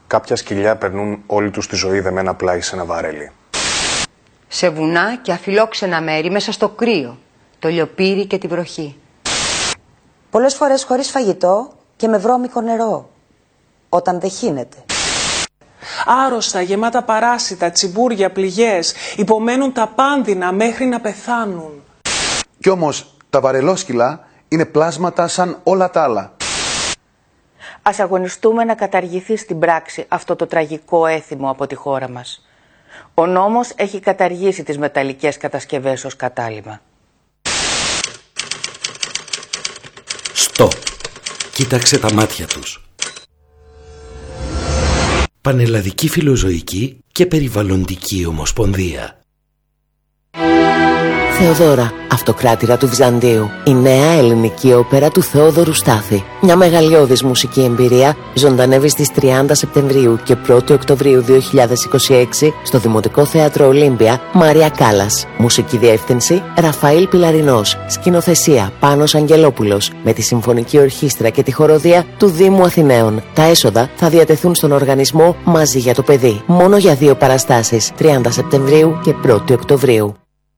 Κάποια σκυλιά περνούν όλη τους τη ζωή δεμένα πλάι σε ένα βαρέλι. Σε βουνά και αφιλόξενα μέρη, μέσα στο κρύο, το λιοπύρι και τη βροχή. Πολλές φορές χωρίς φαγητό και με βρώμικο νερό, όταν δεν χύνεται. Άρρωστα, γεμάτα παράσιτα, τσιμπούρια, πληγές, υπομένουν τα πάνδυνα μέχρι να πεθάνουν. Κι όμως τα βαρελόσκυλα είναι πλάσματα σαν όλα τα άλλα. Ας αγωνιστούμε να καταργηθεί στην πράξη αυτό το τραγικό έθιμο από τη χώρα μας. Ο νόμος έχει καταργήσει τις μεταλλικές κατασκευές ως κατάλημα. Στοπ. Κοίταξε τα μάτια τους. Πανελλαδική Φιλοζωική και Περιβαλλοντική Ομοσπονδία. Θεοδώρα, αυτοκράτηρα του Βυζαντίου. Η νέα ελληνική όπερα του Θεόδωρου Στάθη. Μια μεγαλειώδης μουσική εμπειρία ζωντανεύει στις 30 Σεπτεμβρίου και 1η Οκτωβρίου 2026 στο Δημοτικό Θέατρο Ολύμπια, Μαρία Κάλλας. Μουσική διεύθυνση Ραφαήλ Πιλαρινός. Σκηνοθεσία Πάνος Αγγελόπουλος. Με τη Συμφωνική Ορχήστρα και τη Χοροδία του Δήμου Αθηναίων. Τα έσοδα θα διατεθούν στον οργανισμό Μαζί για το Παιδί. Μόνο για 2 παραστάσεις, 30 Σεπτεμβρίου και 1η Οκτωβρίου.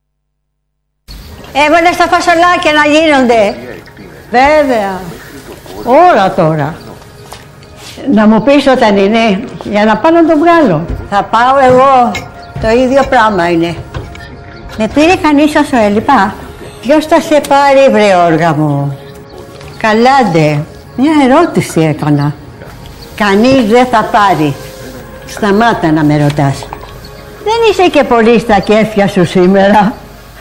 Έβαλες τα φασολάκια να γίνονται. Βέβαια. Όλα τώρα. Να μου πεις όταν είναι, για να πάω να το βγάλω. Θα πάω εγώ. Το ίδιο πράγμα είναι. Με πήρε κανείς όσο έλειπα. Ποιος θα σε πάρει, βρε όργα μου? Καλάντε. Μια ερώτηση έκανα. Κανείς δεν θα πάρει. Σταμάτα να με ρωτάς. Δεν είσαι και πολύ στα κέφια σου σήμερα.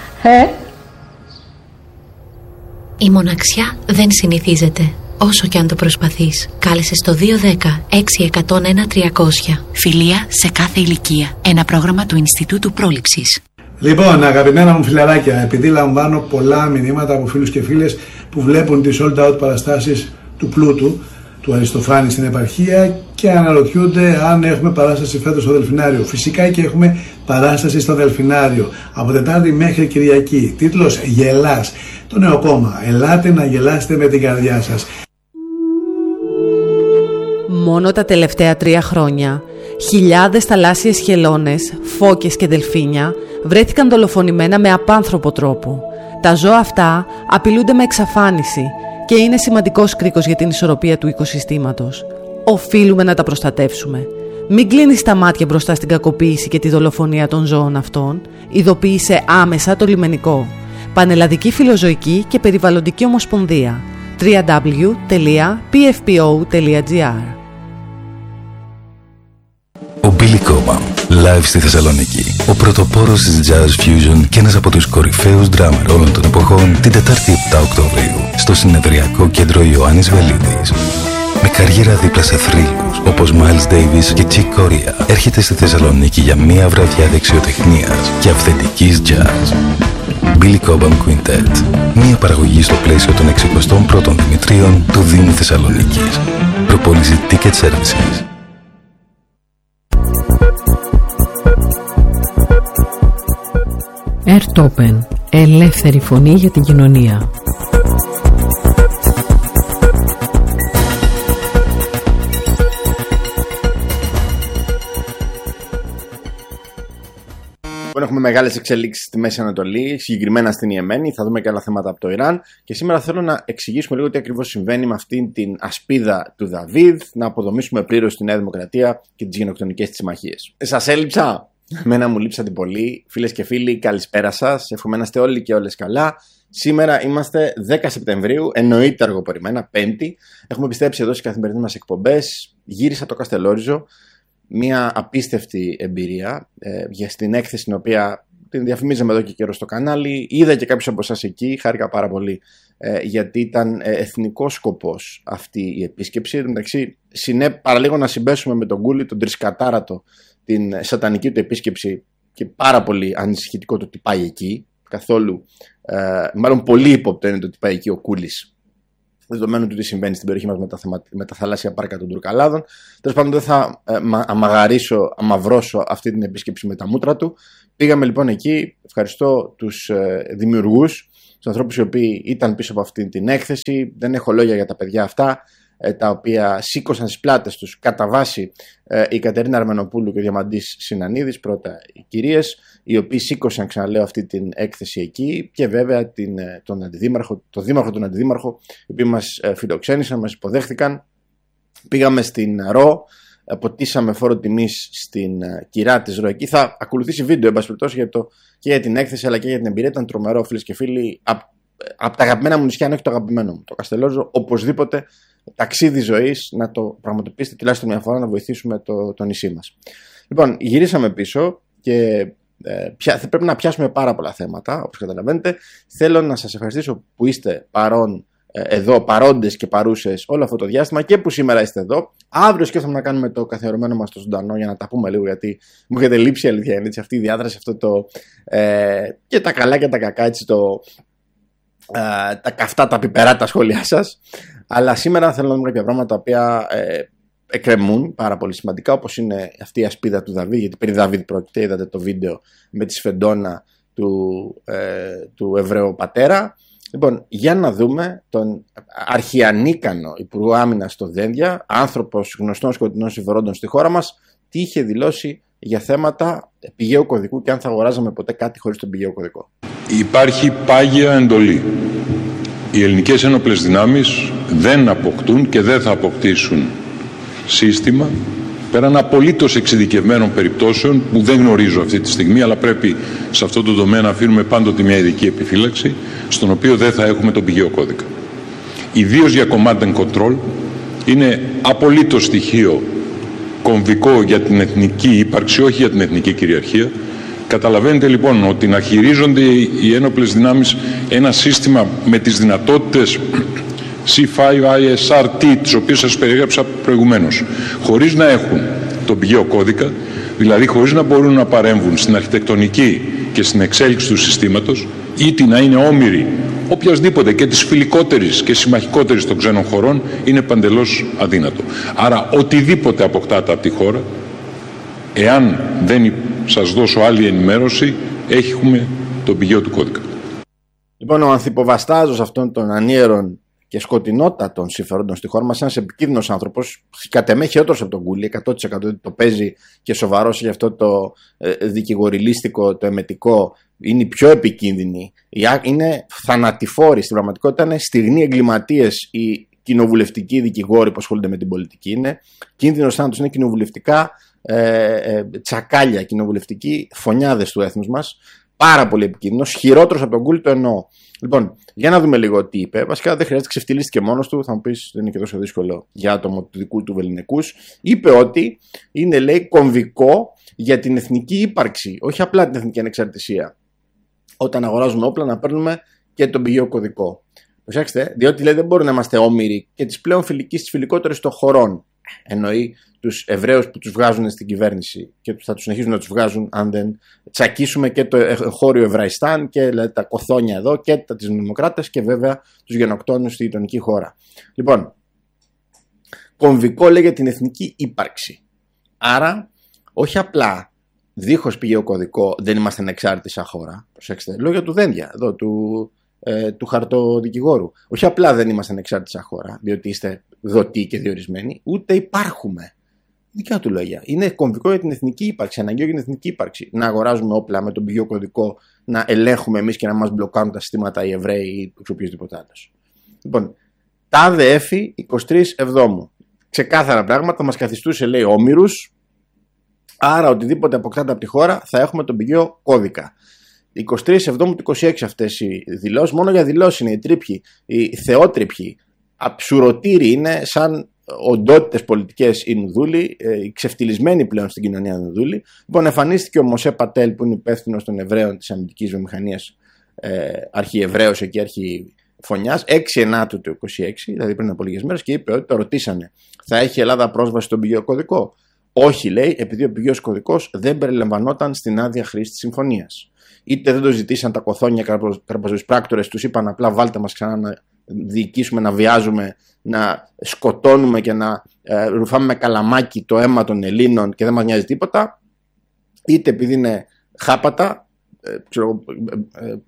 Η μοναξιά δεν συνηθίζεται, όσο και αν το προσπαθείς. Κάλεσε στο 210-6101-300. Φιλία σε κάθε ηλικία. Ένα πρόγραμμα του Ινστιτούτου Πρόληψης. Λοιπόν, αγαπημένα μου φιλαράκια, επειδή λαμβάνω πολλά μηνύματα από φίλους και φίλες που βλέπουν τις sold out παραστάσεις του Πλούτου, του Αριστοφάνη στην επαρχία και αναρωτιούνται αν έχουμε παράσταση φέτος στο Δελφινάριο. Φυσικά και έχουμε παράσταση στο Δελφινάριο από Τετάρτη μέχρι Κυριακή. Τίτλος Γελάς. Το νέο κόμμα. Ελάτε να γελάσετε με την καρδιά σας. Μόνο τα τελευταία 3 χρόνια, χιλιάδες θαλάσσιες χελώνες, φώκες και δελφίνια βρέθηκαν δολοφονημένα με απάνθρωπο τρόπο. Τα ζώα αυτά απειλούνται με εξαφάνιση και είναι σημαντικός κρίκος για την ισορροπία του οικοσυστήματος. Οφείλουμε να τα προστατεύσουμε. Μην κλείνεις τα μάτια μπροστά στην κακοποίηση και τη δολοφονία των ζώων αυτών. Ειδοποίησε άμεσα το λιμενικό. Πανελλαδική Φιλοζωική και Περιβαλλοντική Ομοσπονδία. www.pfpo.gr. Ο Billy Cobham, live στη Θεσσαλονίκη. Ο πρωτοπόρος της Jazz Fusion και ένας από τους κορυφαίους drummer όλων των εποχών, την Τετάρτη 7 Οκτωβρίου, στο Συνεδριακό Κέντρο Ιωάννης Βελίδης. Με καριέρα δίπλα σε θρύλους όπως Miles Davis και Chick Corea, έρχεται στη Θεσσαλονίκη για μία βραδιά δεξιοτεχνίας και αυθεντικής jazz. Billy Cobham Quintet. Μία παραγωγή στο πλαίσιο των 61ων Δημητρίων του Δήμου Θεσσαλονίκης. Προπόληση Ticket Services. Ερτόπεν. Ελεύθερη φωνή για την κοινωνία. Έχουμε μεγάλες εξελίξεις στη Μέση Ανατολή, συγκεκριμένα στην Ιεμένη. Θα δούμε και άλλα θέματα από το Ιράν. Και σήμερα θέλω να εξηγήσουμε λίγο τι ακριβώς συμβαίνει με αυτήν την ασπίδα του Δαβίδ, να αποδομήσουμε πλήρως τη Νέα Δημοκρατία και τις γενοκτονικές της συμμαχίες. Σας έλειψα? Εμένα μου λείψατε πολύ. Φίλες και φίλοι, καλησπέρα σας. Εύχομαι να είστε όλοι και όλες καλά. Σήμερα είμαστε 10 Σεπτεμβρίου, εννοείται αργοπορημένα, Πέμπτη. Έχουμε επιστρέψει εδώ στις καθημερινές μας εκπομπές. Γύρισα το Καστελόριζο. Μια απίστευτη εμπειρία για στην έκθεση την οποία την διαφημίζαμε εδώ και καιρό στο κανάλι. Είδα και κάποιους από εσάς εκεί, χάρηκα πάρα πολύ γιατί ήταν εθνικός σκοπός αυτή η επίσκεψη. Εν τω μεταξύ, παραλίγο να συμπέσουμε με τον Κούλι, τον τρισκατάρατο, την σατανική του επίσκεψη και πάρα πολύ ανησυχητικό το ότι πάει εκεί. Καθόλου, μάλλον πολύ ύποπτο είναι το ότι πάει εκεί ο Κούλης, δεδομένου του τι συμβαίνει στην περιοχή μας με τα θαλάσσια πάρκα των Τουρκαλάδων. Τέλος πάντων, δεν θα αμαυρώσω αυτή την επίσκεψη με τα μούτρα του. Πήγαμε λοιπόν εκεί. Ευχαριστώ τους δημιουργούς, τους ανθρώπους οι οποίοι ήταν πίσω από αυτή την έκθεση. Δεν έχω λόγια για τα παιδιά αυτά. τα οποία σήκωσαν στις πλάτες τους κατά βάση η Κατερίνα Αρμενοπούλου και ο Διαμαντής Συνανίδης, πρώτα οι κυρίες, οι οποίοι σήκωσαν, ξαναλέω, αυτή την έκθεση εκεί, και βέβαια τον αντιδήμαρχο, τον δήμαρχο, τον αντιδήμαρχο, οι οποίοι μας φιλοξένησαν, μας υποδέχθηκαν. Πήγαμε στην ΡΟ, αποτίσαμε φόρο τιμής στην κυρά της ΡΟ εκεί. Θα ακολουθήσει βίντεο, εν πάση περιπτώσει, και για την έκθεση αλλά και για την εμπειρία. Ήταν τρομερό, φίλες και φίλοι. Από τα αγαπημένα μου νησιά, αν όχι το αγαπημένο μου, το Καστελόριζο, οπωσδήποτε ταξίδι ζωής να το πραγματοποιήσετε τουλάχιστον μια φορά, να βοηθήσουμε το νησί μας. Λοιπόν, γυρίσαμε πίσω και θα πρέπει να πιάσουμε πάρα πολλά θέματα, όπως καταλαβαίνετε. Θέλω να σας ευχαριστήσω που είστε εδώ, παρόντες και παρούσες όλο αυτό το διάστημα, και που σήμερα είστε εδώ. Αύριο σκέφτομαι να κάνουμε το καθιερωμένο μας το ζωντανό, για να τα πούμε λίγο, γιατί μου έχετε λείψει, η αλήθεια είναι, έτσι, αυτή η διάδραση, αυτό και τα καλά και τα κακά, έτσι, τα καυτά, τα πιπερά, τα σχόλιά σας. Αλλά σήμερα θέλω να δούμε κάποια πράγματα τα οποία εκκρεμούν πάρα πολύ σημαντικά, όπως είναι αυτή η ασπίδα του Δαβίδ, γιατί περί Δαβίδ πρόκειται. Είδατε το βίντεο με τη σφεντόνα του Εβραίου πατέρα. Λοιπόν, για να δούμε τον αρχιανίκανο Υπουργό Άμυνας στο Δένδια, άνθρωπος γνωστών σκοτεινών συμφερόντων στη χώρα μας, τι είχε δηλώσει για θέματα πηγαίου κωδικού και αν θα αγοράζαμε ποτέ κάτι χωρίς τον πηγαίο κωδικό. Υπάρχει πάγια εντολή. Οι ελληνικές ένοπλες δυνάμεις δεν αποκτούν και δεν θα αποκτήσουν σύστημα πέραν απολύτως εξειδικευμένων περιπτώσεων που δεν γνωρίζω αυτή τη στιγμή, αλλά πρέπει σε αυτό το τομέα να αφήνουμε πάντοτε μια ειδική επιφύλαξη, στον οποίο δεν θα έχουμε τον πηγαίο κώδικα. Ιδίως για command and control είναι απολύτως στοιχείο κομβικό για την εθνική ύπαρξη, όχι για την εθνική κυριαρχία. Καταλαβαίνετε λοιπόν ότι να χειρίζονται οι ένοπλες δυνάμεις ένα σύστημα με τις δυνατότητες C5ISRT, τις οποίες σας περιέγραψα προηγουμένως, χωρίς να έχουν τον πηγαίο κώδικα, δηλαδή χωρίς να μπορούν να παρέμβουν στην αρχιτεκτονική και στην εξέλιξη του συστήματος, ή να είναι όμοιροι οποιασδήποτε και της φιλικότερης και συμμαχικότερης των ξένων χωρών, είναι παντελώς αδύνατο. Άρα οτιδήποτε αποκτάτε από τη χώρα, εάν δεν σας δώσω άλλη ενημέρωση, έχουμε τον πηγαίο του κώδικα. Λοιπόν, ο ανθυποβαστάζος αυτών των ανίερων και σκοτεινότατων συμφερόντων στη χώρα μας, ένας επικίνδυνος άνθρωπος, κατ' εμέ χειρότερος από τον Κούλι, 100% το παίζει και σοβαρός για αυτό το δικηγοριλίστικο, το εμετικό, είναι η πιο επικίνδυνη. Είναι θανατηφόροι, στην πραγματικότητα είναι στιγνοί εγκληματίες οι κοινοβουλευτικοί δικηγόροι που ασχολούνται με την πολιτική. Είναι κίνδυνος θάνατος, είναι κοινοβουλευτικά τσακάλια, κοινοβουλευτικοί φωνιάδες του έθνους μας. Πάρα πολύ επικίνδυνος, χειρότερος από τον Κούλι, το εννοώ. Λοιπόν, για να δούμε λίγο τι είπε. Βασικά δεν χρειάζεται, ξεφτυλίστηκε μόνος του. Θα μου πεις, δεν είναι και τόσο δύσκολο για άτομο του δικού του βεληνικούς. Είπε ότι είναι, λέει, κομβικό για την εθνική ύπαρξη, όχι απλά την εθνική ανεξαρτησία. Όταν αγοράζουμε όπλα, να παίρνουμε και τον πηγαίο κωδικό. Προσέξτε, διότι λέει δεν μπορούμε να είμαστε όμοιροι και τις πλέον φιλικές, τις φιλικότερες των χωρών. Εννοεί τους Εβραίους που τους βγάζουν στην κυβέρνηση και θα τους συνεχίζουν να τους βγάζουν αν δεν τσακίσουμε και το χώριο Εβραϊστάν και δηλαδή, τα κοθόνια εδώ και τις δημοκράτες και βέβαια τους γενοκτόνους στη γειτονική χώρα. Λοιπόν, κομβικό λέει για την εθνική ύπαρξη. Άρα, όχι απλά δίχως πηγαίο κωδικό δεν είμαστε ανεξάρτητοι σαν χώρα. Προσέξτε, λόγια του Δένδια, εδώ, του χαρτοδικηγόρου. Όχι απλά δεν είμαστε ανεξάρτητοι σαν χώρα, διότι είστε δοτοί και διορισμένοι, ούτε υπάρχουμε. Δικιά του λόγια. Είναι κομβικό για την εθνική ύπαρξη, αναγκαίο για την εθνική ύπαρξη. Να αγοράζουμε όπλα με τον πηγαίο κωδικό, να ελέγχουμε εμείς και να μας μπλοκάρουν τα συστήματα οι Εβραίοι ή οποιοδήποτε άλλο. Λοιπόν, τάδε έφη 23 Εβδόμου. Ξεκάθαρα πράγματα, μας καθιστούσε, λέει, όμηρους. Άρα, οτιδήποτε αποκτάται από τη χώρα θα έχουμε τον πηγαίο κώδικα. 23 Εβδόμου του 26 αυτές οι δηλώσεις, μόνο για δηλώσεις είναι οι τρίπιοι, οι θεότρυπιοι, αψουρωτήροι, είναι σαν οντότητες πολιτικές οι Νουδούλοι, οι ξεφτυλισμένοι πλέον στην κοινωνία Νουδούλοι. Λοιπόν, εμφανίστηκε ο Μωσέ Πατέλ που είναι υπεύθυνος των Εβραίων της αμυντικής βιομηχανίας, αρχιεβραίος εκεί, αρχιφωνιάς, 6/9 του 26, δηλαδή πριν από λίγες μέρες, και είπε ότι το ρωτήσανε, θα έχει η Ελλάδα πρόσβαση στον πηγαίο κωδικό? Όχι, λέει, επειδή ο πηγαίος κωδικός δεν περιλαμβανόταν στην άδεια χρήση της συμφωνίας. Είτε δεν το ζητήσαν τα κοθόνια καρπαζοεισπράκτορες, τους είπαν απλά βάλτε μας ξανά να διοικήσουμε, να βιάζουμε, να σκοτώνουμε και να ρουφάμε με καλαμάκι το αίμα των Ελλήνων και δεν μας νοιάζει τίποτα. Είτε επειδή είναι χάπατα,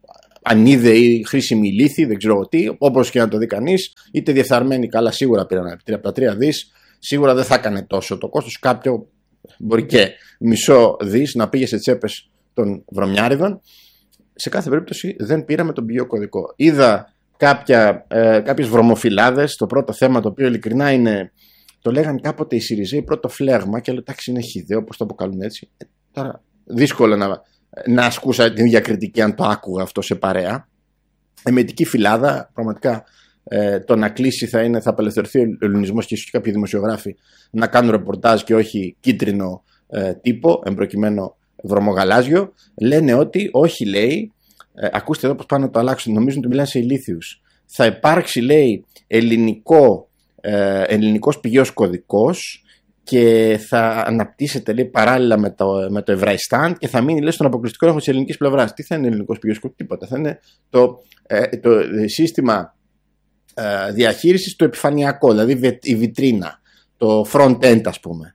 ανίδεοι, χρήσιμοι λύθοι, δεν ξέρω τι, όπως και να το δει κανείς, είτε διεφθαρμένοι, καλά σίγουρα πήραν από τα 3 δις, σίγουρα δεν θα έκανε τόσο το κόστος, κάποιο μπορεί και μισό δις να πήγε σε τσέπες των βρωμιάριδων. Σε κάθε περίπτωση δεν πήραμε τον πηγαίο κωδικό. Είδα κάποιες βρωμοφυλάδες, το πρώτο θέμα το οποίο ειλικρινά είναι, το λέγανε κάποτε οι Σιριζέοι πρώτο φλέγμα και λέω εντάξει είναι χυδαίο, όπως το αποκαλούν έτσι. Τώρα δύσκολο να ασκούσα την διακριτική αν το άκουγα αυτό σε παρέα. Εμετική φυλάδα, πραγματικά το να κλείσει θα απελευθερωθεί ο ελληνισμός και ίσως και κάποιοι δημοσιογράφοι να κάνουν ρεπορτάζ και όχι κίτρινο τύπο, εμπροκειμένο βρωμογαλάζιο. Λένε ότι, όχι λέει, ακούστε εδώ πως πάνε να το αλλάξουν, νομίζουν ότι μιλάνε σε ηλίθιους. Θα υπάρξει, λέει, ελληνικός πηγαίος κωδικός και θα αναπτύσσεται, λέει, παράλληλα με το Ευραιστάν και θα μείνει, λέει, στον αποκλειστικό έλεγχο της ελληνικής πλευράς. Τι θα είναι ελληνικός πηγαίος κωδικός? Τίποτα. Θα είναι το σύστημα διαχείρισης το επιφανειακό, δηλαδή η βιτρίνα, το front end, ας πούμε,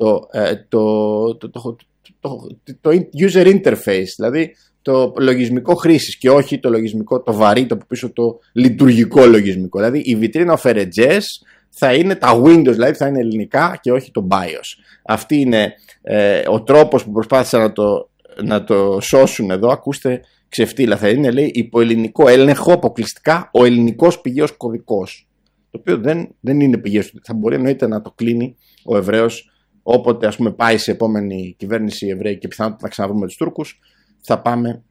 το user interface, δηλαδή το λογισμικό χρήσης και όχι το λογισμικό, το βαρύ, το πίσω το λειτουργικό λογισμικό. Δηλαδή η βιτρίνα, ο φερετζές θα είναι τα Windows, δηλαδή θα είναι ελληνικά και όχι το BIOS. Αυτή είναι ο τρόπος που προσπάθησαν να το σώσουν εδώ. Ακούστε, ξεφτύλα, θα είναι, λέει, υπό ελληνικό έλεγχο αποκλειστικά ο ελληνικός πηγαίος κωδικός. Το οποίο δεν είναι πηγαίος, θα μπορεί εννοείται να το κλείνει ο Εβραίος όποτε, ας πούμε, πάει σε επόμενη κυβέρνηση Εβραίοι και πιθανότητα να ξαναβρούμε τους Τούρκους. Θα πάμε,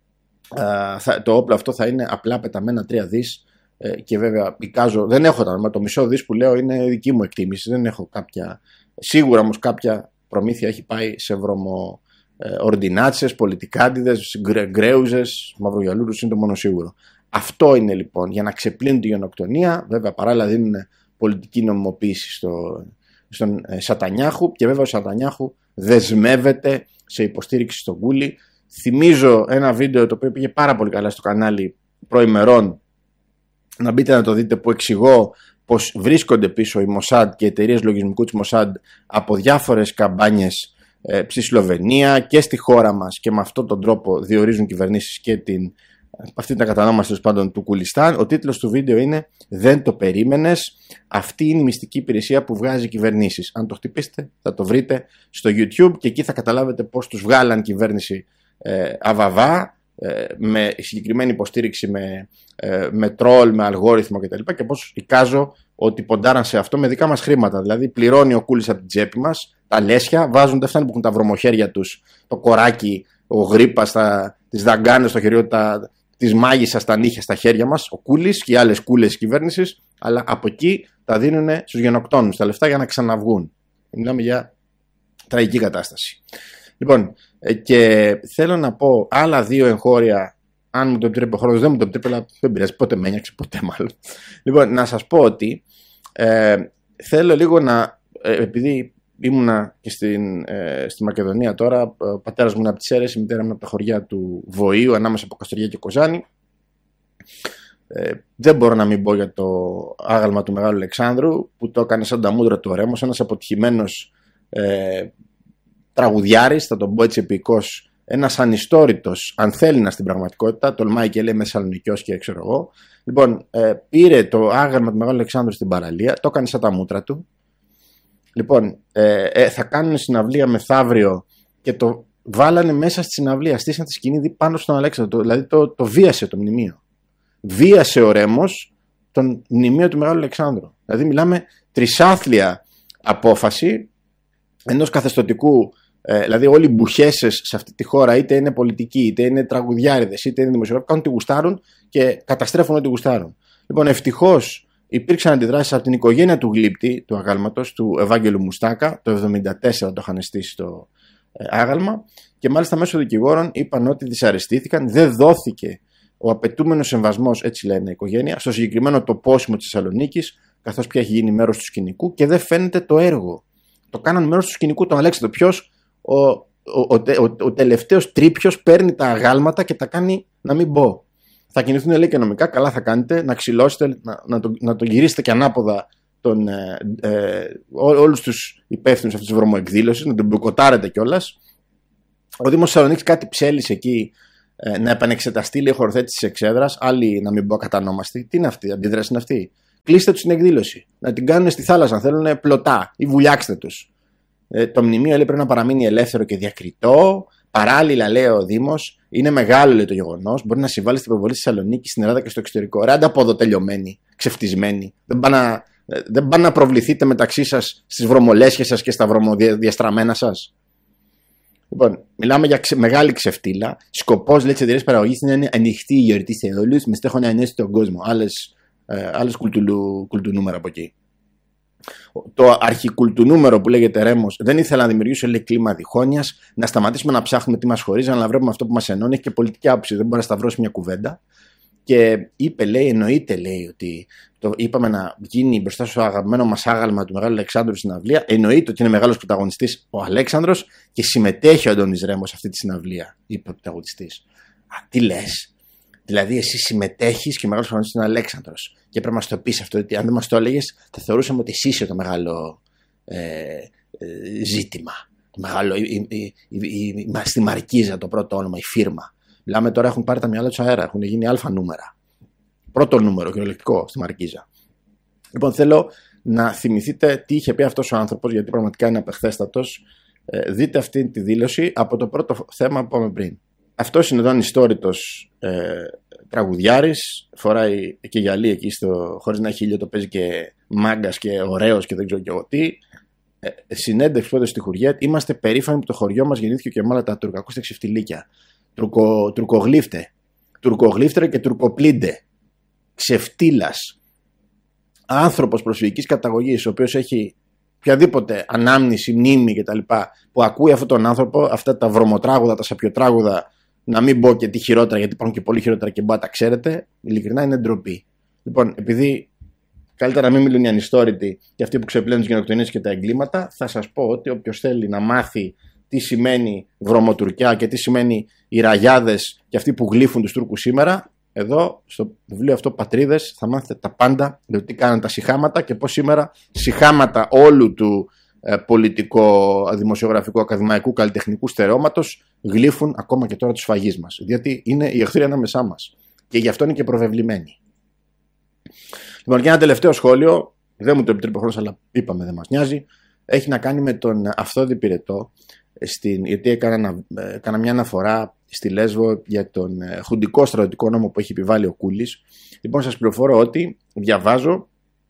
το όπλο αυτό θα είναι απλά πεταμένα 3 δις και βέβαια εικάζω, δεν έχω το μισό δις που λέω είναι δική μου εκτίμηση, δεν έχω κάποια, σίγουρα όμως κάποια προμήθεια έχει πάει σε βρωμο ορντινάτσες, πολιτικάντιδες, γκρέουζες, μαυρογιαλούρους, είναι το μόνο σίγουρο. Αυτό είναι λοιπόν για να ξεπλύνουν τη γενοκτονία. Βέβαια παράλληλα δίνουν πολιτική νομιμοποίηση στον Σατανιάχου και βέβαια ο Σατανιάχου δεσμεύεται σε υποστήριξη στον Κούλι. Θυμίζω ένα βίντεο το οποίο πήγε πάρα πολύ καλά στο κανάλι προημερών, να μπείτε να το δείτε, που εξηγώ πως βρίσκονται πίσω η Μοσάντ και οι εταιρείες λογισμικού της Μοσάντ από διάφορες καμπάνιες στη Σλοβενία και στη χώρα μας και με αυτόν τον τρόπο διορίζουν κυβερνήσεις και αυτή την κατανόμαση τέλος πάντων του Κουλιστάν. Ο τίτλος του βίντεο είναι «Δεν το περίμενες, αυτή είναι η μυστική υπηρεσία που βγάζει κυβερνήσεις». Αν το χτυπήσετε θα το βρείτε στο YouTube και εκεί θα καταλάβετε πως τους βγάλαν κυβέρνηση αβαβά, με συγκεκριμένη υποστήριξη με τρόλ, με αλγόριθμο κτλ. Και πως εικάζω ότι ποντάραν σε αυτό με δικά μας χρήματα. Δηλαδή πληρώνει ο Κούλης από την τσέπη μας τα λέσια, βάζουν, δεν φτάνει που έχουν τα βρωμοχέρια τους, το κοράκι, ο γρίπας, τις δαγκάνες στο χεριό, τις μάγισσας στα νύχια στα χέρια μας, ο Κούλης και οι άλλες κούλες της κυβέρνησης, αλλά από εκεί τα δίνουν στους γενοκτόνους τα λεφτά για να ξαναβγούν. Μιλάμε για τραγική κατάσταση. Λοιπόν, και θέλω να πω άλλα 2 εγχώρια, αν μου το επιτρέπει ο χρόνος, δεν μου το επιτρέπει, αλλά δεν πειράζει, πότε με ένιαξε, ποτέ μάλλον. Λοιπόν, να σας πω ότι θέλω λίγο επειδή ήμουνα και στη Μακεδονία τώρα, ο πατέρας μου είναι από τις Σέρρες, η μητέρα μου από τα χωριά του Βοήου, ανάμεσα από Καστοριά και Κοζάνη. Δεν μπορώ να μην πω για το άγαλμα του Μεγάλου Αλεξάνδρου, που το έκανε σαν τα μούτρα του Ρέμος, ένας αποτυχημένος τραγουδιάρης, θα τον πω έτσι επικώς, ένας ανιστόρητος, αν θέλει να στην πραγματικότητα, τολμάει και λέει Μεσσαλονικιός και ξέρω εγώ. Λοιπόν, πήρε το άγαλμα του Μεγάλου Αλεξάνδρου στην παραλία, το έκανε σαν τα μούτρα του. Λοιπόν, θα κάνουν συναυλία μεθαύριο και το βάλανε μέσα στη συναυλία, στήσαν τη σκηνή πάνω στον Αλέξανδρο, δηλαδή το βίασε το μνημείο. Βίασε ο Ρέμος τον μνημείο του Μεγάλου Αλεξάνδρου. Δηλαδή μιλάμε τρισάθλια απόφαση ενός καθεστωτικού, δηλαδή όλοι οι μπουχέσες σε αυτή τη χώρα, είτε είναι πολιτικοί, είτε είναι τραγουδιάριδες, είτε είναι δημοσιογράφοι, κάνουν ό,τι γουστάρουν και καταστρέφουν ό,τι γουστάρουν. Λοιπόν, ευτυχώς υπήρξαν αντιδράσεις από την οικογένεια του γλύπτη, του αγάλματος, του Ευάγγελου Μουστάκα, το 1974 το είχαν στήσει το άγαλμα, και μάλιστα μέσω δικηγόρων είπαν ότι δυσαρεστήθηκαν, δεν δόθηκε ο απαιτούμενος σεμβασμός, έτσι λένε η οικογένεια, στο συγκεκριμένο τοπόσιμο της Θεσσαλονίκης, καθώς πια έχει γίνει μέρος του σκηνικού και δεν φαίνεται το έργο. Το κάναν μέρος του σκηνικού τον Αλέξανδρο. Ποιος, ο τελευταίος τρίπιος παίρνει τα αγάλματα και τα κάνει να μην μπω. Θα κινηθούν, λέει, και νομικά, καλά θα κάνετε, να ξυλώσετε, να το γυρίσετε και ανάποδα όλους τους υπεύθυνους αυτής της βρωμοεκδήλωσης, να τον μπουκοτάρετε κιόλας. Ο Δήμος Θεσσαλονίκης κάτι ψέλισε εκεί να επανεξεταστεί η χωροθέτηση της εξέδρας, άλλοι να μην πω ακατανόμαστοι. Τι είναι αυτή, η αντίδραση είναι αυτή. Κλείστε τους την εκδήλωση. Να την κάνουν στη θάλασσα, αν θέλουν πλωτά ή βουλιάξτε τους. Το μνημείο λέει πρέπει να παραμείνει ελεύθερο και διακριτό. Παράλληλα, λέει ο Δήμος, είναι μεγάλο λέει το γεγονός. Μπορεί να συμβάλλει στην προβολή στη Θεσσαλονίκη, στην Ελλάδα και στο εξωτερικό. Ρε, ανταπόδο τελειωμένοι, ξεφτισμένοι. Δεν πάνε να προβληθείτε μεταξύ σας στις βρωμολέσχες σας και στα βρωμοδιαστραμμένα σας. Λοιπόν, μιλάμε για μεγάλη ξεφτύλα. Σκοπός της εταιρείας παραγωγής είναι να είναι ανοιχτή η γιορτή σε όλους, με στόχο να ενώσει τον κόσμο. Άλλες κουλτουνούμερα από εκεί. Το αρχικουλτουνούμερο που λέγεται Ρέμος δεν ήθελα να δημιουργήσω λέει, κλίμα διχόνοιας, να σταματήσουμε να ψάχνουμε τι μας χωρίζει, αλλά να βλέπουμε αυτό που μας ενώνει. Έχει και πολιτική άποψη, δεν μπορεί να σταυρώσει μια κουβέντα. Και είπε, λέει, εννοείται, λέει, ότι είπαμε να γίνει μπροστά στο αγαπημένο μας άγαλμα του Μεγάλου Αλεξάνδρου συναυλία. Εννοείται ότι είναι μεγάλος πρωταγωνιστής ο Αλέξανδρος και συμμετέχει ο Αντώνης Ρέμος σε αυτή τη συναυλία, είπε ο πρωταγωνιστής. Τι λες? Δηλαδή, εσύ συμμετέχεις και ο μεγάλος πρωταγωνιστής είναι ο Αλέξανδρος. Και πρέπει να μας το πεις αυτό, ότι αν δεν μας το έλεγες, θα θεωρούσαμε ότι εσύ είσαι το μεγάλο ζήτημα. Το μεγάλο, στη Μαρκίζα το πρώτο όνομα, η φίρμα. Μιλάμε τώρα, έχουν πάρει τα μυαλά τους αέρα, έχουν γίνει αλφα νούμερα. Πρώτο νούμερο, κυριολεκτικό, στη Μαρκίζα. Λοιπόν, θέλω να θυμηθείτε τι είχε πει αυτός ο άνθρωπος, γιατί πραγματικά είναι απεχθέστατος. Δείτε αυτή τη δήλωση από το πρώτο θέμα που είπαμε πριν. Αυτός είναι εδώ ανιστόρητος τραγουδιάρης, φοράει και γυαλί εκεί χωρίς να έχει ήλιο, το παίζει και μάγκας και ωραίος και δεν ξέρω και εγώ τι. Συνέντευξη πρώτα στη Χουριέτ. Είμαστε περήφανοι που το χωριό μας γεννήθηκε και με όλα τα τουρκα. Ακούστε ξεφτιλίκια. Τουρκογλύφτερ και τουρκοπλίντε. Ξεφτύλας. Άνθρωπος προσφυγικής καταγωγής, ο οποίος έχει οποιαδήποτε ανάμνηση, μνήμη κτλ. Που ακούει αυτόν τον άνθρωπο, αυτά τα βρωμοτράγουδα, τα σαπιοτράγουδα, να μην πω και τι χειρότερα, γιατί υπάρχουν και πολύ χειρότερα και μπα τα ξέρετε, ειλικρινά είναι ντροπή. Λοιπόν, επειδή καλύτερα να μην μιλούν οι ανιστόρητοι και αυτοί που ξεπλένουν τις γενοκτονίες και τα εγκλήματα, θα σας πω ότι όποιος θέλει να μάθει τι σημαίνει βρωμοτουρκιά και τι σημαίνει οι ραγιάδες και αυτοί που γλύφουν τους Τούρκους σήμερα, εδώ στο βιβλίο αυτό Πατρίδες θα μάθετε τα πάντα, δηλαδή τι κάναν τα σιχάματα και πώς σήμερα σιχάματα όλου του πολιτικό, δημοσιογραφικού, ακαδημαϊκού, καλλιτεχνικού στερεώματος γλύφουν ακόμα και τώρα τους σφαγείς μας. Γιατί είναι οι εχθροί ανάμεσά μας και γι' αυτό είναι και προβεβλημένοι. Λοιπόν, και ένα τελευταίο σχόλιο, δεν μου το επιτρέπει ο χρόνος, αλλά είπαμε δεν μας νοιάζει, έχει να κάνει με τον Αυθόδη Πυρετό, γιατί έκανα μια αναφορά στη Λέσβο για τον χουντικό στρατιωτικό νόμο που έχει επιβάλει ο Κούλης. Λοιπόν, σας πληροφορώ ότι διαβάζω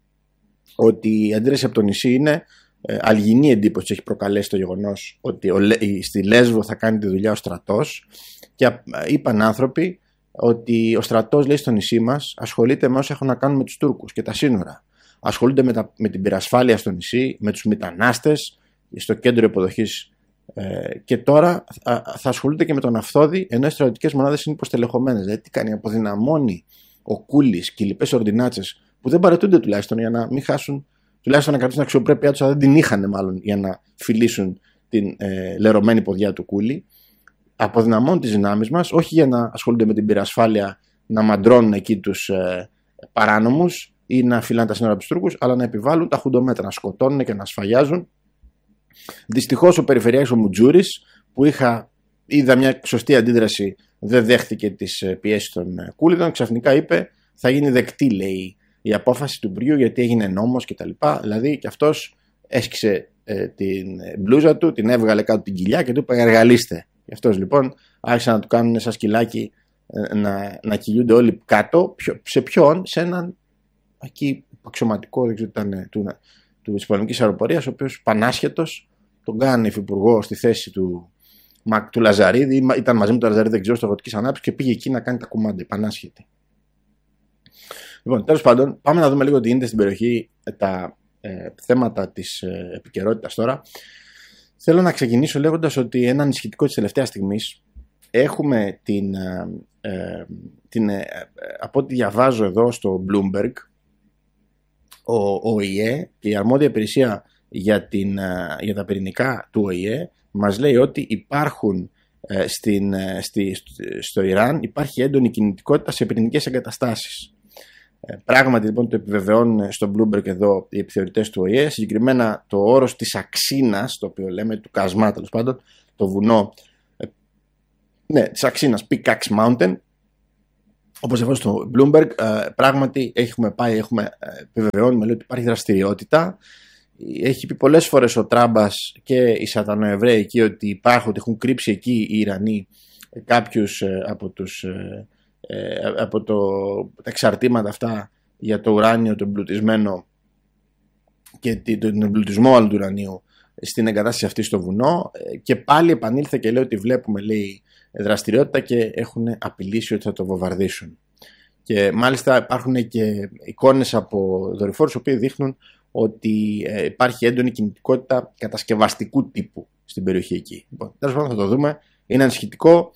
ότι η αντίδραση από το νησί είναι αλγινή εντύπωση που έχει προκαλέσει το γεγονός ότι στη Λέσβο θα κάνει τη δουλειά ο στρατός, και είπαν άνθρωποι ότι ο στρατός, λέει, στο νησί μας ασχολείται με όσα έχουν να κάνουν με τους Τούρκους και τα σύνορα. Ασχολούνται με την πυρασφάλεια στο νησί, με τους μετανάστες στο κέντρο υποδοχής, και τώρα θα ασχολούνται και με τον Αυθόδη, ενώ οι στρατιωτικές μονάδες είναι υποστελεχωμένες. Δηλαδή τι κάνει? Αποδυναμώνει ο Κούλης και οι λοιπές ορδινάτσες που δεν παρετούνται τουλάχιστον για να μην χάσουν, τουλάχιστον να κρατήσουν αξιοπρέπειά τους, αλλά δεν την είχαν μάλλον για να φιλήσουν την λερωμένη ποδιά του Κούλη. Αποδυναμώνουν τις δυνάμεις μας, όχι για να ασχολούνται με την πυρασφάλεια, να μαντρώνουν εκεί τους παράνομους ή να φυλάνε τα σύνορα από τους Τούρκους, αλλά να επιβάλλουν τα χουντομέτρα, να σκοτώνουν και να σφαγιάζουν. Δυστυχώς ο Περιφερειάρχης ο Μουτζούρης, που είδα μια σωστή αντίδραση, δεν δέχτηκε τις πιέσεις των Κούλιδων, ξαφνικά είπε θα γίνει δεκτή, λέει, η απόφαση του Υπουργείου γιατί έγινε νόμος κτλ. Δηλαδή και αυτός έσκησε την μπλούζα του, την έβγαλε κάτω την κοιλιά και του είπε εργαλείστε. Γι' αυτός λοιπόν άρχισαν να του κάνουν σαν σκυλάκι να κυλιούνται όλοι κάτω. Σε ποιον? Σε έναν εκεί αξιωματικό, δεν ξέρω τι ήταν, της πολεμικής αεροπορίας, ο οποίος πανάσχετος τον κάνει υφυπουργό στη θέση του Λαζαρίδη, ήταν μαζί με τον Λαζαρίδη, δεν ξέρω, στο Αγροτικής Ανάπτυξης, και πήγε εκεί να κάνει τα κουμάντα, πανάσχετη. Λοιπόν, τέλος πάντων, πάμε να δούμε λίγο τι γίνεται στην περιοχή, τα θέματα της επικαιρότητας τώρα. Θέλω να ξεκινήσω λέγοντας ότι ένα ανησυχητικό της τελευταίας στιγμής έχουμε από ό,τι διαβάζω εδώ στο Bloomberg, ο ΟΗΕ και η αρμόδια υπηρεσία για τα πυρηνικά του ΟΗΕ μας λέει ότι υπάρχουν στο Ιράν υπάρχει έντονη κινητικότητα σε πυρηνικές εγκαταστάσεις. Πράγματι λοιπόν το επιβεβαιώνουν στο Bloomberg εδώ οι επιθεωρητές του ΟΗΕ, συγκεκριμένα το όρος της Αξίνας, το οποίο λέμε του Κασμά τέλος πάντων, το βουνό Ναι, της αξίνας Pickaxe Mountain. Όπως εδώ στο Bloomberg, πράγματι επιβεβαιώνουμε ότι υπάρχει δραστηριότητα. Έχει πει πολλές φορές ο Τράμπας και οι Σατανοεβραίοι εκεί ότι έχουν κρύψει εκεί οι Ιρανοί κάποιους από τα εξαρτήματα αυτά για το ουράνιο, το εμπλουτισμένο και τον εμπλουτισμό του ουρανίου στην εγκατάσταση αυτή στο βουνό, και πάλι επανήλθε και λέει ότι βλέπουμε, λέει, δραστηριότητα και έχουν απειλήσει ότι θα το βομβαρδίσουν. Και μάλιστα υπάρχουν και εικόνες από δορυφόρους οι οποίοι δείχνουν ότι υπάρχει έντονη κινητικότητα κατασκευαστικού τύπου στην περιοχή εκεί. Λοιπόν, τέλος πάντων θα το δούμε. Είναι ανησυχητικό.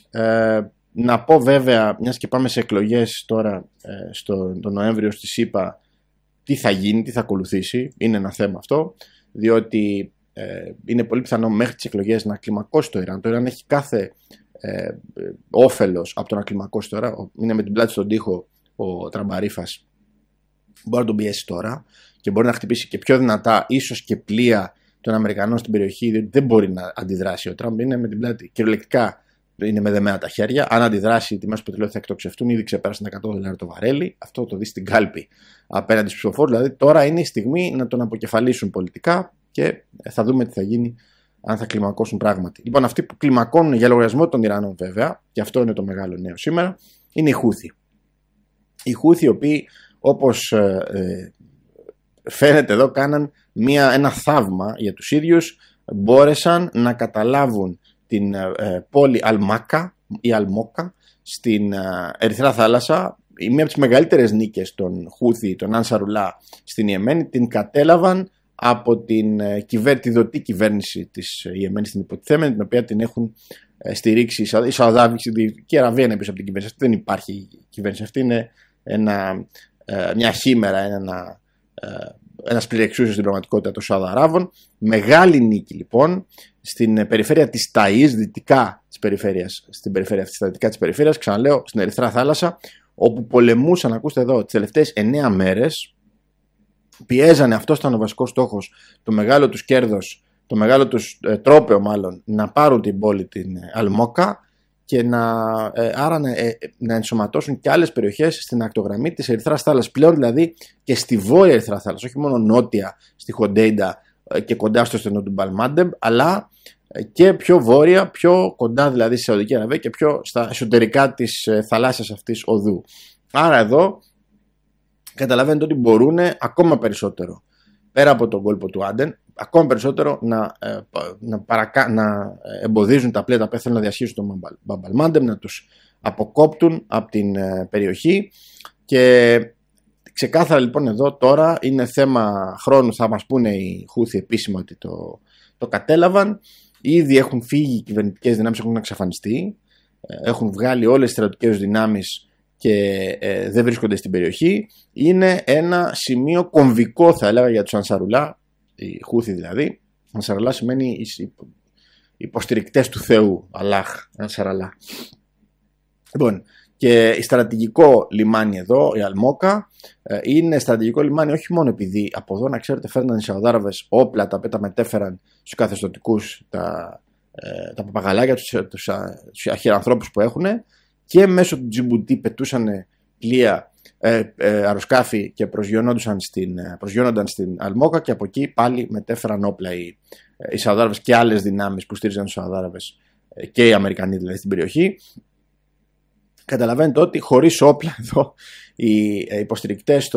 Να πω βέβαια, μιας και πάμε σε εκλογές τώρα τον Νοέμβριο στη ΣΥΠΑ, τι θα γίνει, τι θα ακολουθήσει. Είναι ένα θέμα αυτό, διότι είναι πολύ πιθανό μέχρι τις εκλογές να κλιμακώσει το Ιράν. Το Ιράν έχει κάθε όφελος από το να κλιμακώσει τώρα. Είναι με την πλάτη στον τοίχο ο Τραμπαρίφας. Μπορεί να τον πιέσει τώρα και μπορεί να χτυπήσει και πιο δυνατά, ίσως και πλοία των Αμερικανών στην περιοχή, διότι δεν μπορεί να αντιδράσει. Ο Τραμπ είναι με την πλάτη, κυριολεκτικά είναι με δεμένα τα χέρια. Αν αντιδράσει, οι τιμές του πετρελαίου θα εκτοξευτούν. Ήδη ξεπέρασαν $100 το βαρέλι. Αυτό το δει στην κάλπη απέναντι στους ψηφοφόρους. Δηλαδή, τώρα είναι η στιγμή να τον αποκεφαλίσουν πολιτικά και θα δούμε τι θα γίνει, αν θα κλιμακώσουν πράγματι. Λοιπόν, αυτοί που κλιμακώνουν για λογαριασμό των Ιρανών, βέβαια, και αυτό είναι το μεγάλο νέο σήμερα, είναι οι Χούθι. Οι Χούθι, οι οποίοι, όπως φαίνεται εδώ, κάναν ένα θαύμα για τους ίδιους. Μπόρεσαν να καταλάβουν την πόλη Αλμάκα ή Αλμόκα στην Ερυθρά Θάλασσα. Μία από τις μεγαλύτερες νίκες των Χούθι, των Ανσαρουλά στην Ιεμένη, την κατέλαβαν από τη δοτή κυβέρνηση της Ιεμένης, την υποτιθέμενη, την οποία την έχουν στηρίξει η Σαουδική Αραβία είναι πίσω από την κυβέρνηση. Αυτή δεν υπάρχει η κυβέρνηση. Αυτή είναι μια χήμερα, ένας πληρεξούσιος στην πραγματικότητα των Σαουδαράβων. Μεγάλη νίκη λοιπόν στην περιφέρεια της Ταΐς, δυτικά της περιφέρειας, στην περιφέρεια αυτή, στα δυτικά της περιφέρειας, ξαναλέω, στην Ερυθρά Θάλασσα, όπου πολεμούσαν, ακούστε εδώ, τις τελευταίες 9 μέρες, πιέζανε, αυτό ήταν ο βασικός στόχος, το μεγάλο τους κέρδος, το μεγάλο τους τρόπαιο μάλλον, να πάρουν την πόλη την Αλμόκα και να ενσωματώσουν και άλλες περιοχές στην ακτογραμμή της Ερυθράς Θάλασσας. Πλέον δηλαδή και στη βόρεια Ερυθρά Θάλασσα, όχι μόνο νότια στη Χοντέιντα και κοντά στο στενό του Μπαλμάντεμπ, αλλά και πιο βόρεια, πιο κοντά δηλαδή στη Σαουδική Αραβία και πιο στα εσωτερικά της θαλάσσιας αυτής οδού. Άρα εδώ καταλαβαίνετε ότι μπορούν ακόμα περισσότερο, πέρα από τον κόλπο του Άντεν, ακόμα περισσότερο να εμποδίζουν τα πλοία τα οποία θέλουν να διασχίσουν τον Μπαμπαλμάντεμ, να τους αποκόπτουν από την περιοχή. Και ξεκάθαρα λοιπόν εδώ τώρα είναι θέμα χρόνου, θα μας πούνε οι Χούθι επίσημα ότι το κατέλαβαν. Ήδη έχουν φύγει οι κυβερνητικές δυνάμεις, έχουν εξαφανιστεί, έχουν βγάλει όλες τις στρατιωτικές δυνάμεις και δεν βρίσκονται στην περιοχή. Είναι ένα σημείο κομβικό, θα έλεγα, για τους Ανσαρουλά, οι Χούθι δηλαδή. Ανσαρουλά σημαίνει υποστηρικτές του Θεού, Αλλάχ, Ανσαραλά. Λοιπόν, και στρατηγικό λιμάνι εδώ, η Αλμόκα, είναι στρατηγικό λιμάνι όχι μόνο επειδή από εδώ, να ξέρετε, φέρναν οι Σαουδάραβες όπλα τα οποία τα μετέφεραν στους καθεστωτικούς, τα παπαγαλάκια, τους αχυρανθρώπους που έχουν, και μέσω του Τζιμπουτί πετούσαν πλοία, αεροσκάφη και προσγειώνονταν στην Αλμόκα, και από εκεί πάλι μετέφεραν όπλα οι Σαουδάραβες και άλλες δυνάμεις που στήριζαν τους Σαουδάραβες και οι Αμερικανοί δηλαδή στην περιοχή. Καταλαβαίνετε ότι χωρίς όπλα εδώ οι υποστηρικτές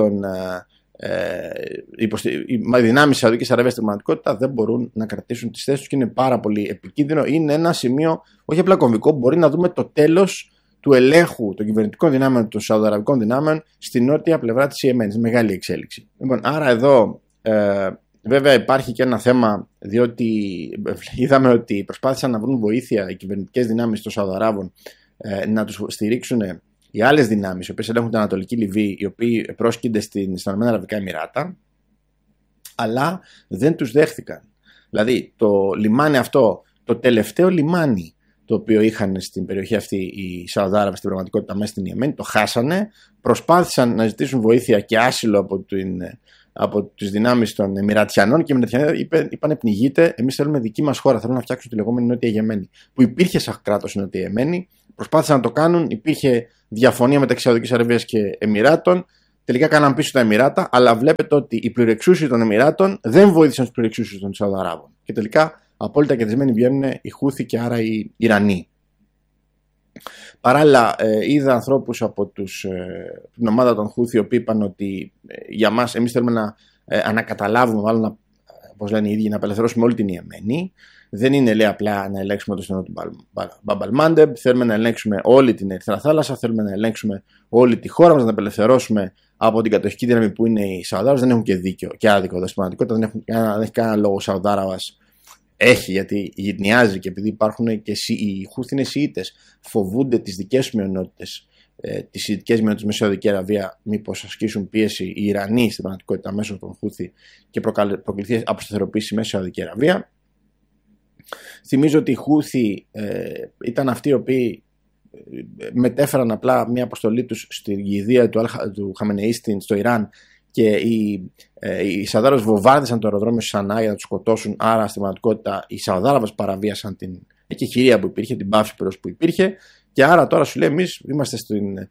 οι δυνάμεις της Σαουδικής Αραβίας στην πραγματικότητα δεν μπορούν να κρατήσουν τις θέσεις τους και είναι πάρα πολύ επικίνδυνο. Είναι ένα σημείο όχι απλά κομβικό, μπορεί να δούμε το τέλος του ελέγχου των κυβερνητικών δυνάμεων, των Σαουδαραβικών δυνάμεων στην νότια πλευρά της Ιεμένης. Μεγάλη εξέλιξη. Λοιπόν, άρα εδώ βέβαια υπάρχει και ένα θέμα, διότι είδαμε ότι προσπάθησαν να βρουν βοήθεια οι κυβερνητικές δυνάμεις των Σαουδαράβων να τους στηρίξουν οι άλλες δυνάμεις, οι οποίες ελέγχουν την Ανατολική Λιβύη, οι οποίοι πρόσκυνται στα Ηνωμένα Αραβικά Εμιράτα, αλλά δεν τους δέχθηκαν. Δηλαδή το λιμάνι αυτό, το τελευταίο λιμάνι το οποίο είχαν στην περιοχή αυτή οι Σαουδάραβες στην πραγματικότητα μέσα στην Ιεμένη, το χάσανε, προσπάθησαν να ζητήσουν βοήθεια και άσυλο από τις δυνάμεις των Εμιρατιανών και οι Εμιρατιανοί είπαν πνιγείτε, εμείς θέλουμε δική μας χώρα, θέλουμε να φτιάξουν τη λεγόμενη Νότια Ιεμένη. Που υπήρχε σαν κράτος η Νότια Ιεμένη, προσπάθησαν να το κάνουν, υπήρχε διαφωνία μεταξύ Σαουδικής Αραβίας και Εμιράτων. Τελικά κάναν πίσω τα Εμιράτα, αλλά βλέπετε ότι οι πληρεξούσιοι των Εμιράτων δεν βοήθησαν τους πληρεξούσιους των Σαουδαράβων. Και τελικά απόλυτα κερδισμένοι βγαίνουν οι Χούθοι και άρα οι Ιρανοί. Παράλληλα, είδα ανθρώπους από την ομάδα των Χούθη, οι οποίοι είπαν ότι για μας, εμείς θέλουμε να ανακαταλάβουμε, μάλλον όπως λένε οι ίδιοι, να απελευθερώσουμε όλη την Ιεμένη. Δεν είναι, λέει, απλά να ελέγξουμε το στενό του Μπαμπ αλ-Μάντεμπ. Θέλουμε να ελέγξουμε όλη την Ερυθρά Θάλασσα, θέλουμε να ελέγξουμε όλη τη χώρα μας, να την απελευθερώσουμε από την κατοχική δύναμη που είναι οι Σαουδάραβες. Δεν έχουν και δίκιο και άδικο εδώ στην πραγματικότητα, δεν έχει κανένα λόγο ο Σαουδάραβας. Έχει, γιατί γυρνιάζει και επειδή υπάρχουν και οι Χούθοι είναι Σιήτες, φοβούνται τις δικές τους μειονότητες, τις Σιητικές μειονότητες στη Σαουδική Αραβία, μήπως ασκήσουν πίεση οι Ιρανοί στην πραγματικότητα μέσω των Χούθη και προκληθεί αποσταθεροποίηση μέσα στη Σαουδική Αραβία. Θυμίζω ότι οι Χούθοι ήταν αυτοί οι οποίοι μετέφεραν απλά μια αποστολή τους στην κηδεία του Χαμενεή στο Ιράν και οι Σαουδάραβες βομβάρδισαν το αεροδρόμιο Σανά για να τους σκοτώσουν. Άρα στην πραγματικότητα οι Σαουδάραβες παραβίασαν την εκεχηρία που υπήρχε, την πάυση πυρός που υπήρχε. Και άρα τώρα σου λέει εμείς είμαστε στην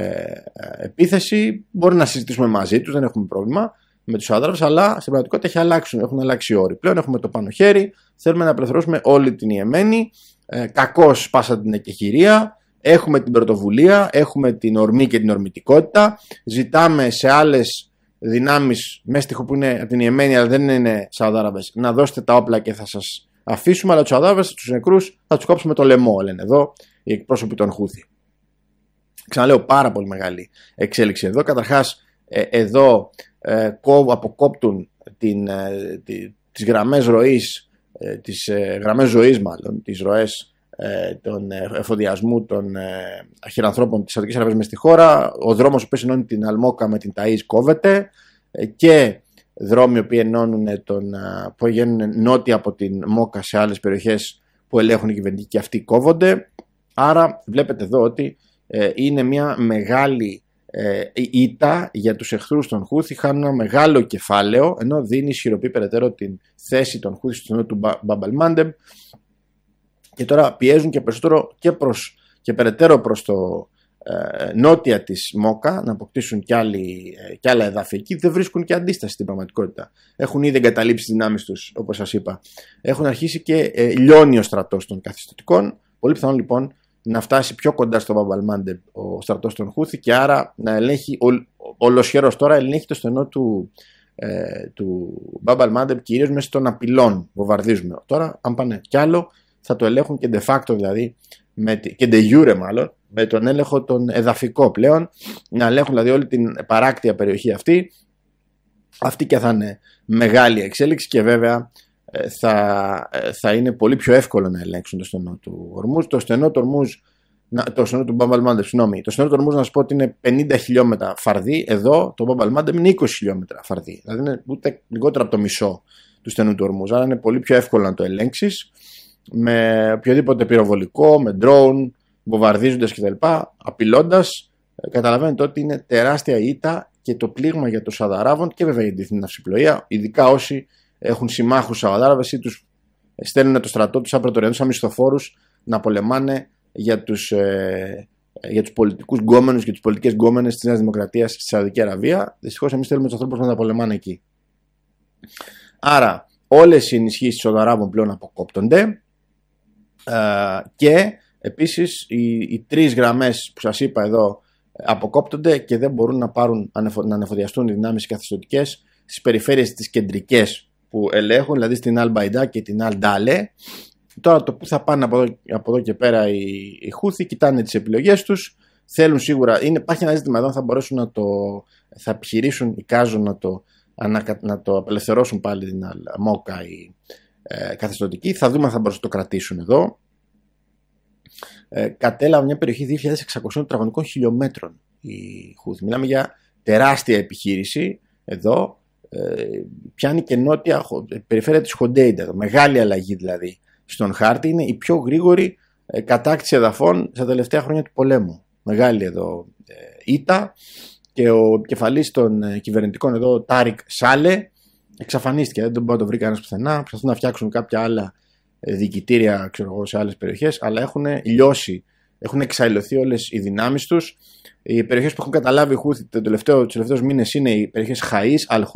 επίθεση. Μπορεί να συζητήσουμε μαζί τους, δεν έχουμε πρόβλημα με τους Σαουδάραβες, αλλά στην πραγματικότητα έχουν αλλάξει οι όροι. Πλέον έχουμε το πάνω χέρι, θέλουμε να απελευθερώσουμε όλη την Ιεμένη. Κακώς σπάσαν την εκεχηρία. Έχουμε την πρωτοβουλία, έχουμε την ορμή και την ορμητικότητα. Ζητάμε σε άλλες δυνάμεις μέσα που είναι από την Ιεμένη, αλλά δεν είναι Σαουδάραβες, να δώσετε τα όπλα και θα σας αφήσουμε. Αλλά τους Σαουδάραβες, τους νεκρούς, θα τους κόψουμε το λαιμό, λένε εδώ οι εκπρόσωποι των Χούθη. Ξαναλέω, πάρα πολύ μεγάλη εξέλιξη εδώ. Καταρχάς, εδώ αποκόπτουν τις γραμμές ροής, τις γραμμές ζωής μάλλον, τις ροές των εφοδιασμού των αχυρανθρώπων της Σαουδικής Αραβίας μες στη χώρα. Ο δρόμος που ενώνει την Αλμόκα με την Ταΐζ κόβεται και δρόμοι που πηγαίνουν νότια από την Μόκα σε άλλες περιοχές που ελέγχουν οι κυβερνητικοί και αυτοί κόβονται. Άρα βλέπετε εδώ ότι είναι μια μεγάλη ήττα για τους εχθρούς των Χούθη, χάνουν ένα μεγάλο κεφάλαιο, ενώ δίνει ισχυροποιεί περαιτέρω την θέση των Χούθη στο νότο του Μπαμπ αλ-Μάντεμπ. Και τώρα πιέζουν και περισσότερο και περαιτέρω προς το νότια της Μόκα να αποκτήσουν κι άλλα εδάφη εκεί. Δεν βρίσκουν και αντίσταση στην πραγματικότητα. Έχουν ήδη εγκαταλείψει τις δυνάμεις τους, όπως σας είπα. Έχουν αρχίσει και λιώνει ο στρατός των καθιστωτικών. Πολύ πιθανόν λοιπόν να φτάσει πιο κοντά στο Μπαμπ αλ-Μάντεμπ ο στρατός των Χούθη και άρα να ελέγχει, ολοσχερός τώρα ελέγχει το στενό του Μπαμπ αλ-Μάντεμπ, κυρίως μέσα των απειλών. Βομβαρδίζουμε. Τώρα, αν πάνε κι άλλο, θα το ελέγχουν και de facto δηλαδή, και de jure μάλλον, με τον έλεγχο τον εδαφικό πλέον, να ελέγχουν δηλαδή όλη την παράκτια περιοχή αυτή. Αυτή και θα είναι μεγάλη εξέλιξη και βέβαια θα είναι πολύ πιο εύκολο να ελέγξουν το στενό του Ορμούζ. Το στενό του Μπαμπ αλ-Μάντεμπ, το στενό του Ορμούζ να σας πω ότι είναι 50 χιλιόμετρα φαρδί, εδώ το Μπαμπ αλ-Μάντεμπ είναι 20 χιλιόμετρα φαρδί, δηλαδή είναι ούτε λιγότερο από το μισό του στενού του Ορμούζ, άρα είναι πολύ πιο εύκολο να το ελέγξεις με οποιοδήποτε πυροβολικό, με drone, βομβαρδίζοντας κτλ. Απειλώντας, καταλαβαίνετε ότι είναι τεράστια ήττα και το πλήγμα για τους Σαουδαράβων και βέβαια για την διεθνή ναυσιπλοεία, ειδικά όσοι έχουν συμμάχους Σαουδάραβες ή τους στέλνουν το στρατό τους σαν πρωτοριανούς, σαν μισθοφόρους να πολεμάνε για τους πολιτικούς γκόμενους και τις πολιτικές γκόμενες της Νέας Δημοκρατίας στη Σαουδική Αραβία. Δυστυχώς εμείς θέλουμε τους ανθρώπους να τα πολεμάνε εκεί. Άρα όλες οι ενισχύσεις των Σαουδαράβων πλέον αποκόπτονται και επίσης οι τρεις γραμμές που σας είπα εδώ αποκόπτονται και δεν μπορούν να ανεφοδιαστούν οι δυνάμεις καθεστωτικές στις περιφέρειες τις κεντρικές που ελέγχουν, δηλαδή στην Αλ-Μπαϊντά και την Αλ-Ντάλε. Τώρα το που θα πάνε από εδώ και πέρα οι Χούθοι, κοιτάνε τις επιλογές τους, θέλουν σίγουρα, υπάρχει ένα ζήτημα εδώ, θα μπορέσουν θα επιχειρήσουν, εικάζουν να το απελευθερώσουν πάλι την Μόκα οι καθεστωτικοί. Θα δούμε αν θα μπορέσουν να το κρατήσουν εδώ. Κατέλαβε μια περιοχή 2.600 τετραγωνικών χιλιόμετρων οι Χούθοι. Μιλάμε για τεράστια επιχείρηση εδώ. Πιάνει και νότια περιφέρεια της Χοντέιντα. Μεγάλη αλλαγή δηλαδή στον χάρτη. Είναι η πιο γρήγορη κατάκτηση εδαφών στα τελευταία χρόνια του πολέμου. Μεγάλη εδώ ήττα. και ο επικεφαλής των κυβερνητικών εδώ, Τάρικ Σάλε, εξαφανίστηκε. Δεν τον μπορεί να το βρει κανένας πουθενά. Προσπαθούν να φτιάξουν κάποια άλλα διοικητήρια, ξέρω εγώ, σε άλλες περιοχές, αλλά έχουν λιώσει, έχουν εξαϊλωθεί όλες οι δυνάμεις τους. Οι περιοχές που έχουν καταλάβει οι Χούθι τους τελευταίους μήνες είναι οι περιοχές Χαΐς,